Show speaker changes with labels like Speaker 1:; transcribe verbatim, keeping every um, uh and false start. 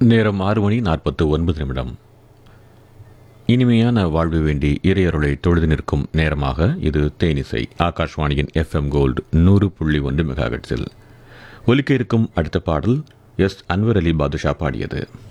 Speaker 1: நேரம் ஆறு மணி நாற்பத்து ஒன்பது நிமிடம். இனிமையான வாழ்வு வேண்டி இறையருளை தொழுது நிற்கும் நேரமாக இது தேனிசை ஆகாஷ்வாணியின் எஃப் எம் கோல்டு நூறு புள்ளி ஒன்று மெகாஹெர்ட்ஸில் ஒலிக்க இருக்கும் அடுத்த பாடல் எஸ் அன்வர் அலி பாதுஷா பாடியது.